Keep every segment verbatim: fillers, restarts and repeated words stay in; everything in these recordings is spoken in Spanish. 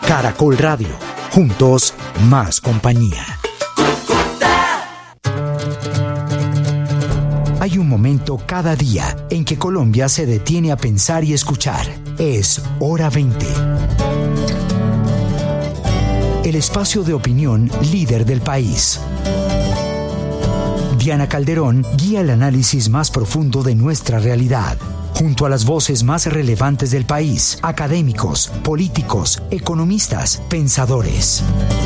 Caracol Radio. Juntos, más compañía. Hay un momento cada día en que Colombia se detiene a pensar y escuchar. Es Hora veinte. El espacio de opinión líder del país. Diana Calderón guía el análisis más profundo de nuestra realidad, junto a las voces más relevantes del país, académicos, políticos, economistas, pensadores.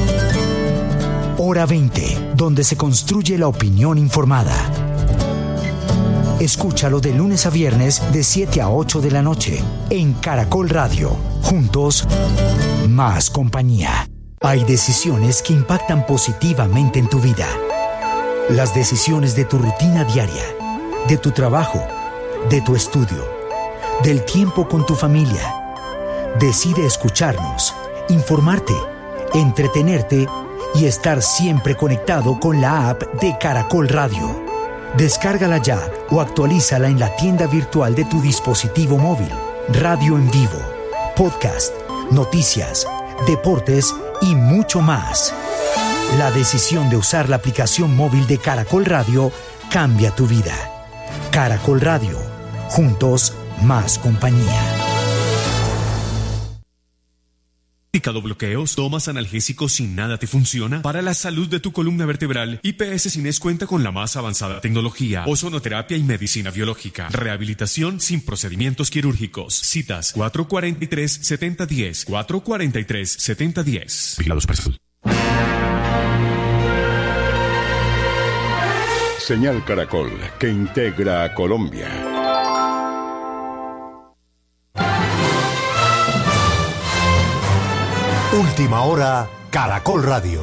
Hora veinte, donde se construye la opinión informada. Escúchalo de lunes a viernes de siete a ocho de la noche en Caracol Radio. Juntos, más compañía. Hay decisiones que impactan positivamente en tu vida. Las decisiones de tu rutina diaria, de tu trabajo, de tu estudio, del tiempo con tu familia. Decide escucharnos, informarte, entretenerte y estar siempre conectado con la app de Caracol Radio. Descárgala ya o actualízala en la tienda virtual de tu dispositivo móvil. Radio en vivo, podcast, noticias, deportes y mucho más. La decisión de usar la aplicación móvil de Caracol Radio cambia tu vida. Caracol Radio. Juntos, más compañía. Bloqueos, tomas analgésicos y nada te funciona. Para la salud de tu columna vertebral, I P S Cines cuenta con la más avanzada tecnología, ozonoterapia y medicina biológica. Rehabilitación sin procedimientos quirúrgicos. Citas cuatro cuatro tres, siete cero uno cero, cuatro cuatro tres, siete cero uno cero. Vigilados por salud. Señal Caracol, que integra a Colombia. Última hora, Caracol Radio.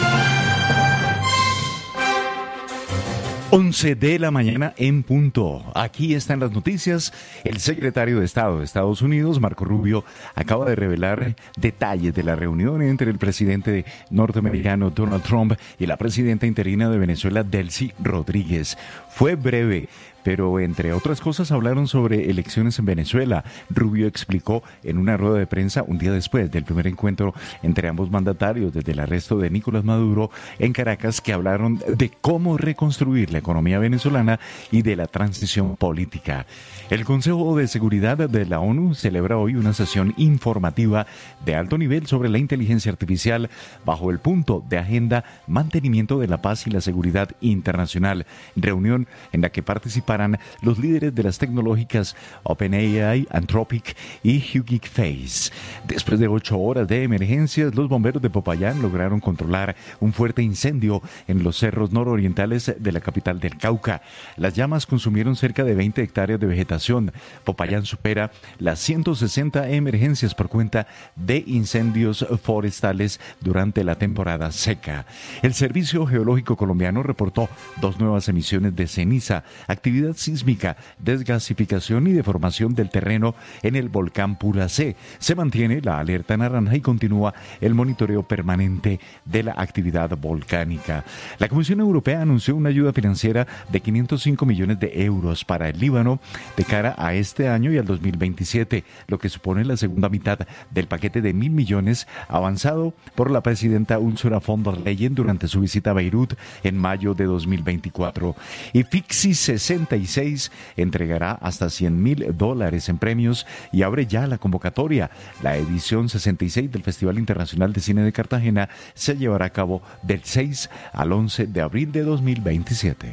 once de la mañana en punto. Aquí están las noticias. El secretario de Estado de Estados Unidos, Marco Rubio, acaba de revelar detalles de la reunión entre el presidente norteamericano Donald Trump y la presidenta interina de Venezuela, Delcy Rodríguez. Fue breve, pero entre otras cosas hablaron sobre elecciones en Venezuela. Rubio explicó en una rueda de prensa un día después del primer encuentro entre ambos mandatarios desde el arresto de Nicolás Maduro en Caracas, que hablaron de cómo reconstruir la economía venezolana y de la transición política. El Consejo de Seguridad de la ONU celebra hoy una sesión informativa de alto nivel sobre la inteligencia artificial bajo el punto de agenda mantenimiento de la paz y la seguridad internacional, reunión en la que participarán los líderes de las tecnológicas OpenAI, Anthropic y Hugging Face. Después de ocho horas de emergencias, los bomberos de Popayán lograron controlar un fuerte incendio en los cerros nororientales de la capital del Cauca. Las llamas consumieron cerca de veinte hectáreas de vegetación. Popayán supera las ciento sesenta emergencias por cuenta de incendios forestales durante la temporada seca. El Servicio Geológico Colombiano reportó dos nuevas emisiones de ceniza, actividad sísmica, desgasificación y deformación del terreno en el volcán Puracé. Se mantiene la alerta naranja y continúa el monitoreo permanente de la actividad volcánica. La Comisión Europea anunció una ayuda financiera de quinientos cinco millones de euros para el Líbano de cara a este año y al dos mil veintisiete, lo que supone la segunda mitad del paquete de mil millones avanzado por la presidenta Ursula von der Leyen durante su visita a Beirut en mayo de dos mil veinticuatro. Y Fixi sesenta y seis entregará hasta cien mil dólares en premios y abre ya la convocatoria. La edición sesenta y seis del Festival Internacional de Cine de Cartagena se llevará a cabo del seis al once de abril de dos mil veintisiete.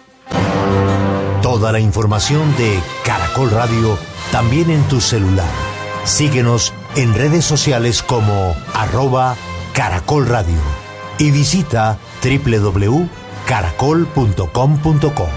Toda la información de Caracol Radio también en tu celular. Síguenos en redes sociales como arroba Caracol Radio y visita doble u doble u doble u punto caracol punto com punto co.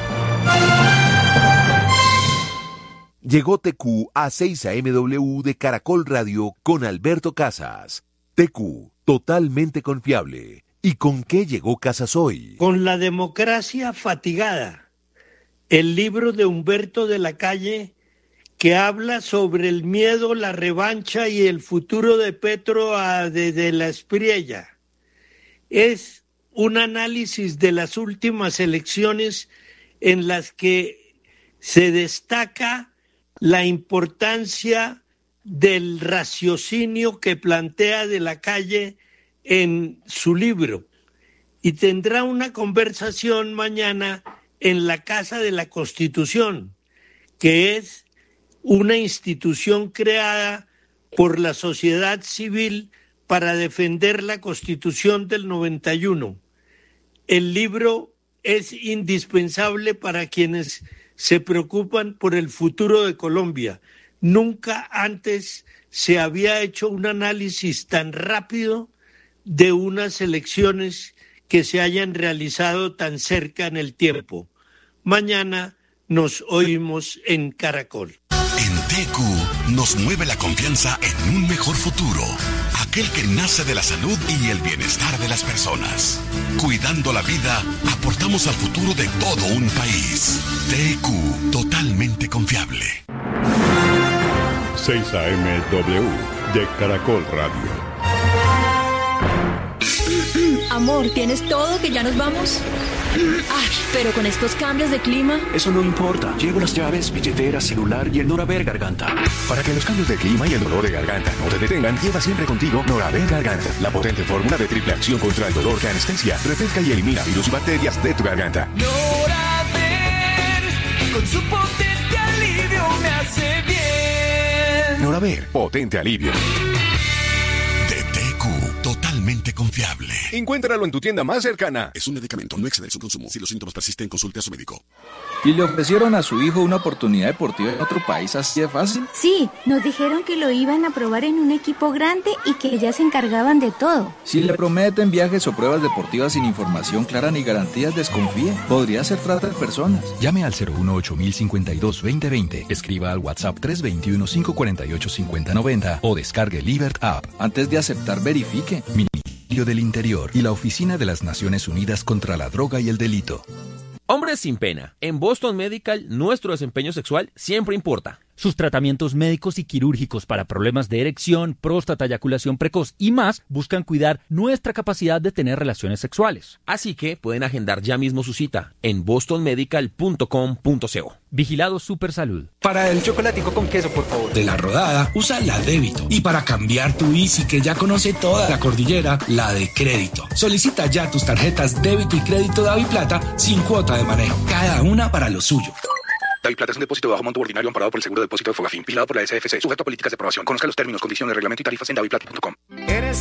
Llegó T Q a seis A M W de Caracol Radio con Alberto Casas. T Q, totalmente confiable. ¿Y con qué llegó Casas hoy? Con la democracia fatigada. El libro de Humberto de la Calle, que habla sobre el miedo, la revancha y el futuro de Petro a, desde la Espriella. Es un análisis de las últimas elecciones en las que se destaca la importancia del raciocinio que plantea De la Calle en su libro y tendrá una conversación mañana en la Casa de la Constitución, que es una institución creada por la sociedad civil para defender la Constitución del noventa y uno. El libro es indispensable para quienes se preocupan por el futuro de Colombia. Nunca antes se había hecho un análisis tan rápido de unas elecciones que se hayan realizado tan cerca en el tiempo. Mañana nos oímos en Caracol. En T Q nos mueve la confianza en un mejor futuro, aquel que nace de la salud y el bienestar de las personas. Cuidando la vida, aportamos al futuro de todo un país. T Q, totalmente confiable. seis A M W de Caracol Radio. Amor, ¿tienes todo que ya nos vamos? Ay, pero con estos cambios de clima... Eso no importa. Llevo las llaves, billetera, celular y el Noraver Garganta. Para que los cambios de clima y el dolor de garganta no te detengan, lleva siempre contigo Noraver Garganta, la potente fórmula de triple acción contra el dolor que anestesia, refresca y elimina virus y bacterias de tu garganta. Noraver, con su potente alivio me hace bien. Noraver, potente alivio. Totalmente confiable. Encuéntralo en tu tienda más cercana. Es un medicamento, no exceder su consumo. Si los síntomas persisten, consulte a su médico. ¿Y le ofrecieron a su hijo una oportunidad deportiva en otro país así de fácil? Sí, nos dijeron que lo iban a probar en un equipo grande y que ya se encargaban de todo. Si le prometen viajes o pruebas deportivas sin información clara ni garantías, desconfíe. Podría ser trata de personas. Llame al cero uno ocho mil cincuenta y dos veinte veinte. Escriba al WhatsApp tres dos uno, cinco cuatro ocho, cinco cero nueve cero o descargue Libert App. Antes de aceptar, verifique. Ministerio del Interior y la Oficina de las Naciones Unidas contra la Droga y el Delito. Hombres sin pena. En Boston Medical, nuestro desempeño sexual siempre importa. Sus tratamientos médicos y quirúrgicos para problemas de erección, próstata, eyaculación precoz y más buscan cuidar nuestra capacidad de tener relaciones sexuales. Así que pueden agendar ya mismo su cita en boston medical punto com punto co. Vigilado Supersalud. Para el chocolatico con queso, por favor. De La Rodada, usa la débito. Y para cambiar tu Easy, que ya conoce toda la cordillera, la de crédito. Solicita ya tus tarjetas débito y crédito DaviPlata sin cuota de manejo. Cada una para lo suyo. DaviPlata es un depósito de bajo monto ordinario amparado por el Seguro de Depósito de Fogafín, vigilado por la S F C, sujeto a políticas de aprobación. Conozca los términos, condiciones, reglamento y tarifas en daviplata punto com.